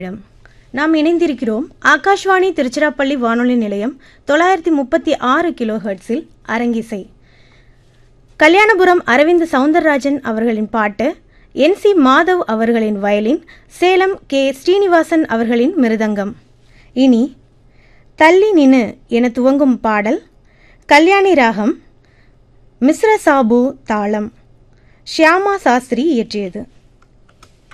நாம் இணைந்திருக்கிறோம் ஆகாஷ்வாணி திருச்சிராப்பள்ளி வானொலி நிலையம் 936 கிலோஹெர்ட்ஸில் அரங்கிசை. கல்யாணபுரம் அரவிந்த் சவுந்தரராஜன் அவர்களின் பாட்டு, NC மாதவ் அவர்களின் வயலின், சேலம் K ஸ்ரீனிவாசன் அவர்களின் மிருதங்கம். இனி தள்ளி நின்னு என துவங்கும் பாடல் கல்யாணி ராகம், மிஸ்ர சாபு தாளம், ஷியாமா சாஸ்திரி இயற்றியது.